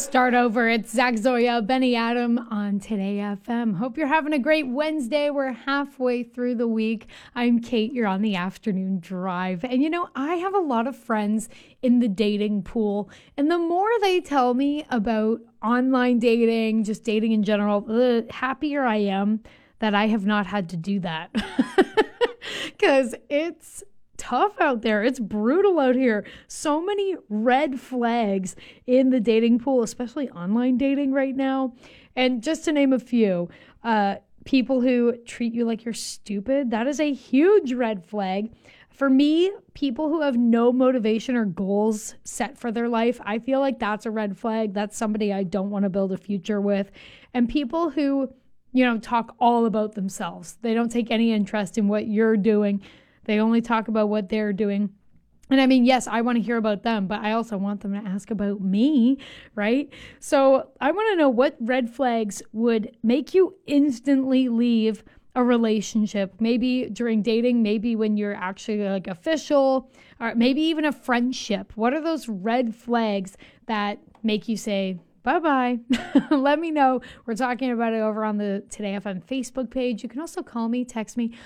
Start over. It's Zach Zoya, Benny Adam on Today FM. Hope you're having a great Wednesday. We're halfway through the week. I'm Kate. You're on the afternoon drive. And you know, I have a lot of friends in the dating pool. And the more they tell me about online dating, just dating in general, the happier I am that I have not had to do that. Because it's tough out there. It's brutal out here. So many red flags in the dating pool, especially online dating right now. And just to name a few, people who treat you like you're stupid, that is a huge red flag. For me, people who have no motivation or goals set for their life, I feel like that's a red flag. That's somebody I don't want to build a future with. And people who, you know, talk all about themselves. They don't take any interest in what you're doing. They only talk about what they're doing. And I mean, yes, I want to hear about them, but I also want them to ask about me, right? So I want to know what red flags would make you instantly leave a relationship, maybe during dating, maybe when you're actually like official, or maybe even a friendship. What are those red flags that make you say, bye-bye? Let me know. We're talking about it over on the Today FM Facebook page. You can also call me, text me,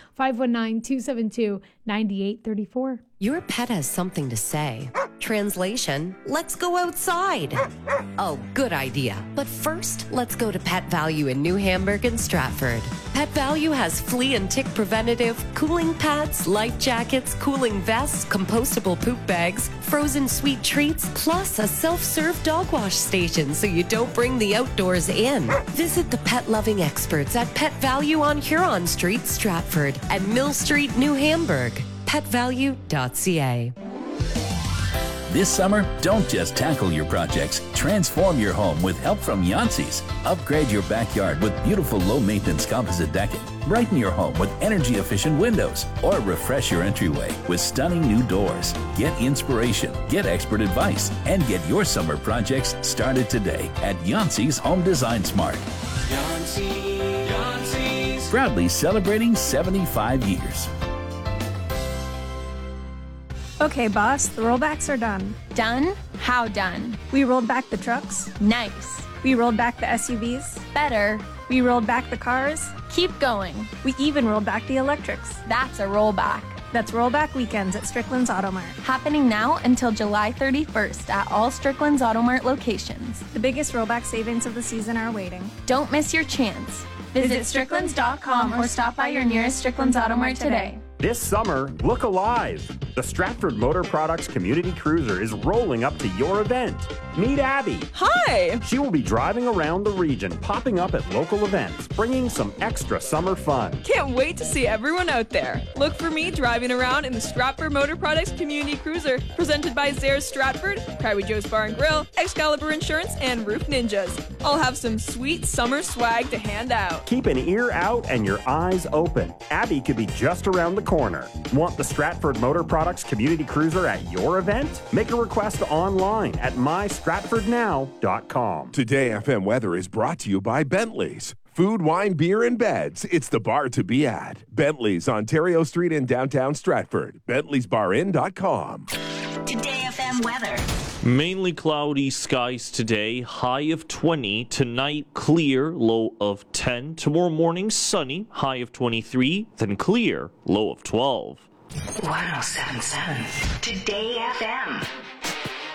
519-272-9834. Your pet has something to say. Translation, let's go outside. Oh, good idea. But first, let's go to Pet Value in New Hamburg and Stratford. Pet Value has flea and tick preventative, cooling pads, life jackets, cooling vests, compostable poop bags, frozen sweet treats, plus a self-serve dog wash station so you don't bring the outdoors in. Visit the pet-loving experts at Pet Value on Huron Street, Stratford, and Mill Street, New Hamburg. PetValue.ca. This summer, don't just tackle your projects. Transform your home with help from Yancey's. Upgrade your backyard with beautiful low-maintenance composite decking. Brighten your home with energy-efficient windows. Or refresh your entryway with stunning new doors. Get inspiration, get expert advice, and get your summer projects started today at Yancey's Home Design Smart. Yancey's. Proudly celebrating 75 years. Okay, boss, the rollbacks are done. Done? How done? We rolled back the trucks. Nice. We rolled back the SUVs. Better. We rolled back the cars. Keep going. We even rolled back the electrics. That's a rollback. That's rollback weekends at Strickland's Automart. Happening now until July 31st at all Strickland's Automart locations. The biggest rollback savings of the season are waiting. Don't miss your chance. Visit Stricklands.com or stop by your nearest Strickland's Automart today. This summer, look alive. The Stratford Motor Products Community Cruiser is rolling up to your event. Meet Abby. Hi. She will be driving around the region, popping up at local events, bringing some extra summer fun. Can't wait to see everyone out there. Look for me driving around in the Stratford Motor Products Community Cruiser, presented by Zayres Stratford, Private Joe's Bar and Grill, Excalibur Insurance, and Roof Ninjas. I'll have some sweet summer swag to hand out. Keep an ear out and your eyes open. Abby could be just around the corner. Want the Stratford Motor Products Community Cruiser at your event? Make a request online at mystratfordnow.com. Today FM weather is brought to you by Bentley's. Food, wine, beer, and beds. It's the bar to be at. Bentley's, Ontario Street in downtown Stratford. Bentley'sBarIn.com. Today FM weather. Mainly cloudy skies today, high of 20. Tonight, clear, low of 10. Tomorrow morning, sunny, high of 23. Then clear, low of 12. 1077. Today FM.